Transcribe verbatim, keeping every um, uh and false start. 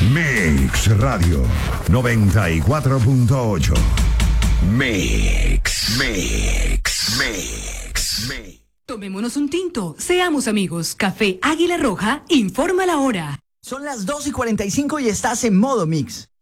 Mix Radio noventa y cuatro punto ocho. Mix, Mix, Mix, Mix. Tomémonos un tinto, seamos amigos. Café Águila Roja informa la hora. Son las dos y cuarenta y cinco y estás en modo Mix.